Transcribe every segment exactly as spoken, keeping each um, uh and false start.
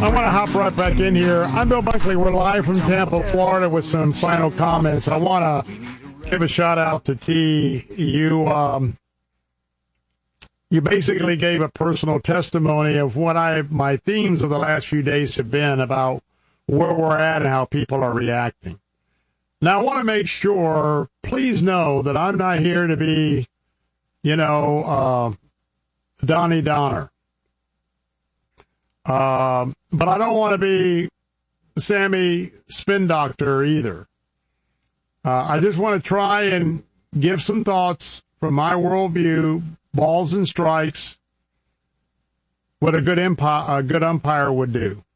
I want to hop right back in here. I'm Bill Buckley. We're live from Tampa, Florida with some final comments. I want to give a shout out to T. You, um, you basically gave a personal testimony of what I my themes of the last few days have been about where we're at and how people are reacting. Now, I want to make sure, please know that I'm not here to be, you know, uh, Donnie Donner. Um, but I don't want to be Sammy Spin Doctor either. Uh, I just want to try and give some thoughts from my worldview, balls and strikes, what a good umpire, a good umpire would do.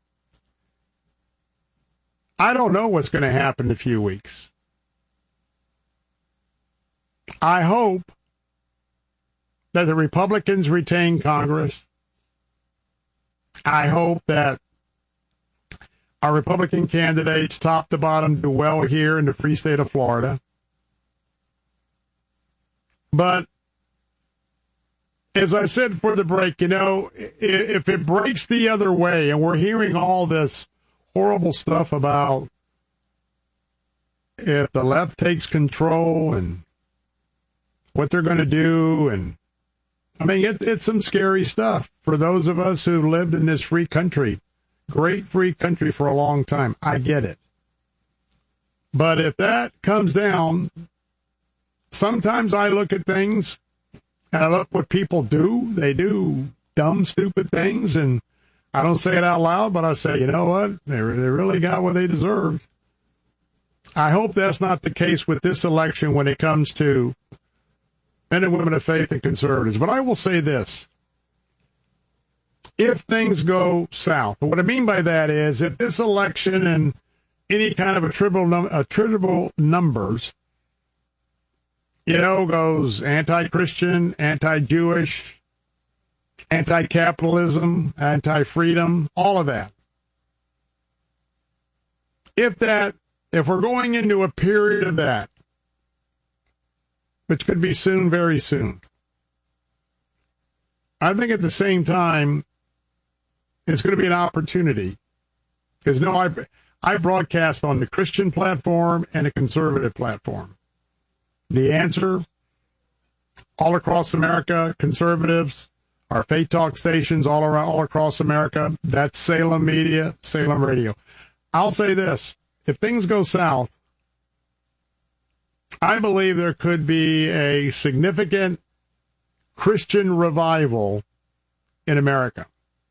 I don't know what's going to happen in a few weeks. I hope that the Republicans retain Congress. I hope that our Republican candidates, top to bottom, do well here in the free state of Florida. But as I said for the break, you know, if it breaks the other way, and we're hearing all this horrible stuff about if the left takes control and what they're going to do, and I mean, it, it's some scary stuff for those of us who lived in this free country, great free country for a long time. I get it. But if that comes down, sometimes I look at things and I look what people do. They do dumb, stupid things, and I don't say it out loud, but I say, you know what? They, they really got what they deserved. I hope that's not the case with this election when it comes to men and women of faith and conservatives. But I will say this. If things go south, what I mean by that is if this election and any kind of attributable, num- attributable numbers, you know, goes anti-Christian, anti-Jewish, anti-capitalism, anti-freedom, all of that. If that, if we're going into a period of that, which could be soon, very soon, I think at the same time, it's going to be an opportunity. Because, no, I, I broadcast on the Christian platform and a conservative platform. The answer, all across America, conservatives, our Faith Talk stations all around, all across America, that's Salem Media, Salem Radio. I'll say this, if things go south, I believe there could be a significant Christian revival in America.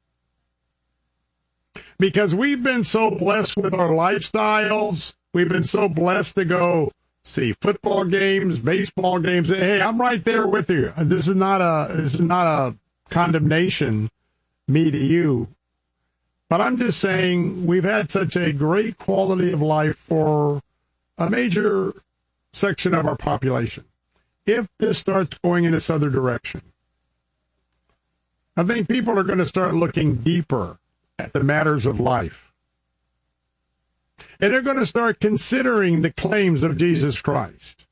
Because we've been so blessed with our lifestyles. We've been so blessed to go see football games, baseball games. Hey, I'm right there with you. This is not a this is not a condemnation, me to you. But I'm just saying we've had such a great quality of life for a major section of our population. If this starts going in this other direction, I think people are going to start looking deeper at the matters of life. And they're going to start considering the claims of Jesus Christ.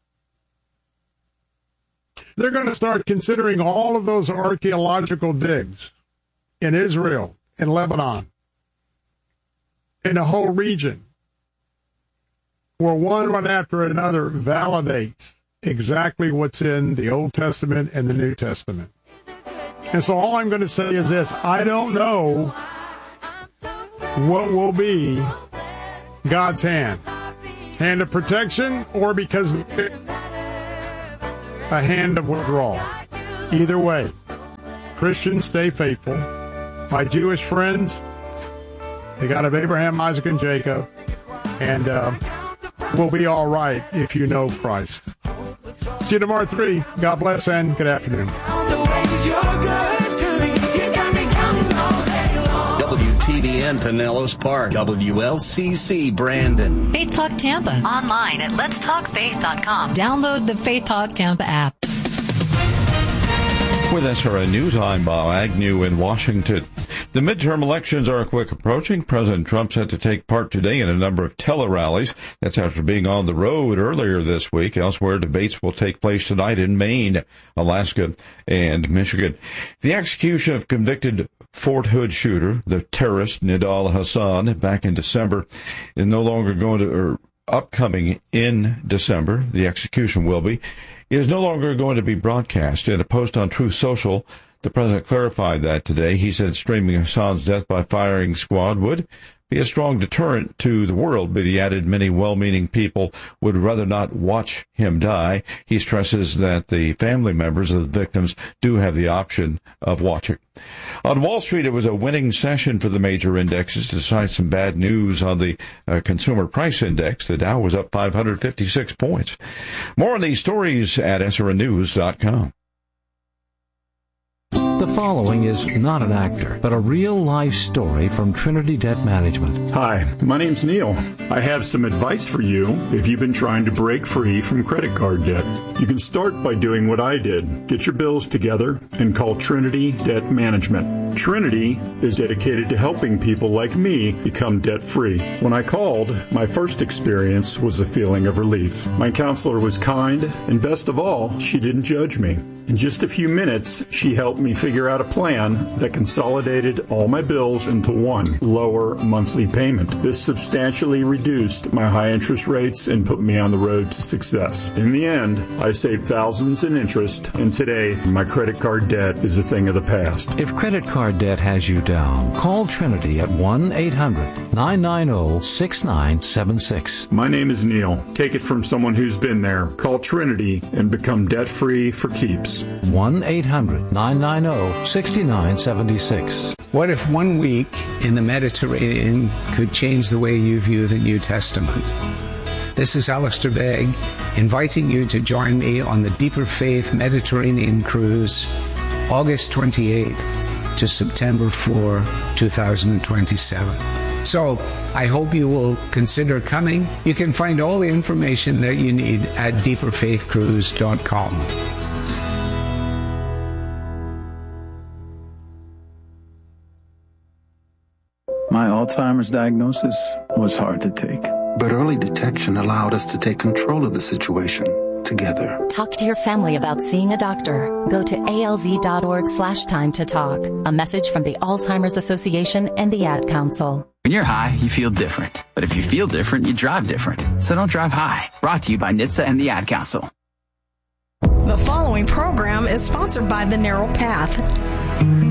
They're going to start considering all of those archaeological digs in Israel, in Lebanon, in the whole region, where one right after another validates exactly what's in the Old Testament and the New Testament. And so all I'm going to say is this. I don't know what will be God's hand. Hand of protection or because a hand of withdrawal. Either way, Christians, stay faithful. My Jewish friends, the God of Abraham, Isaac, and Jacob, and uh, we'll be all right if you know Christ. See you tomorrow at three. God bless and good afternoon. W T B N Pinellas Park, W L C C Brandon. Faith Talk Tampa. Online at lets talk faith dot com. Download the Faith Talk Tampa app. With S R N News, I'm Bob Agnew in Washington. The midterm elections are quick approaching. President Trump set to take part today in a number of tele-rallies. That's after being on the road earlier this week. Elsewhere, debates will take place tonight in Maine, Alaska, and Michigan. The execution of convicted Fort Hood shooter, the terrorist Nidal Hasan, back in December, is no longer going to, or upcoming in December. The execution will be. Is no longer going to be broadcast. In a post on Truth Social, the president clarified that today. He said streaming Hassan's death by firing squad would be a strong deterrent to the world, but he added many well-meaning people would rather not watch him die. He stresses that the family members of the victims do have the option of watching. On Wall Street, it was a winning session for the major indexes, despite some bad news on the uh, consumer price index. The Dow was up five hundred fifty-six points. More on these stories at S R N news dot com. The following is not an actor, but a real-life story from Trinity Debt Management. Hi, my name's Neil. I have some advice for you if you've been trying to break free from credit card debt. You can start by doing what I did. Get your bills together and call Trinity Debt Management. Trinity is dedicated to helping people like me become debt-free. When I called, my first experience was a feeling of relief. My counselor was kind, and best of all, she didn't judge me. In just a few minutes, she helped me figure out a plan that consolidated all my bills into one lower monthly payment. This substantially reduced my high interest rates and put me on the road to success. In the end, I saved thousands in interest, and today, my credit card debt is a thing of the past. If credit card debt has you down, call Trinity at one eight hundred nine nine zero six nine seven six. My name is Neil. Take it from someone who's been there. Call Trinity and become debt-free for keeps. one eight hundred nine nine zero six nine seven six. What if one week in the Mediterranean could change the way you view the New Testament? This is Alistair Begg, inviting you to join me on the Deeper Faith Mediterranean Cruise, August twenty-eighth to September fourth, twenty twenty-seven. So, I hope you will consider coming. You can find all the information that you need at deeper faith cruise dot com. My Alzheimer's diagnosis was hard to take. But early detection allowed us to take control of the situation together. Talk to your family about seeing a doctor. Go to alz.org slash time to talk. A message from the Alzheimer's Association and the Ad Council. When you're high, you feel different. But if you feel different, you drive different. So don't drive high. Brought to you by N H T S A and the Ad Council. The following program is sponsored by The Narrow Path.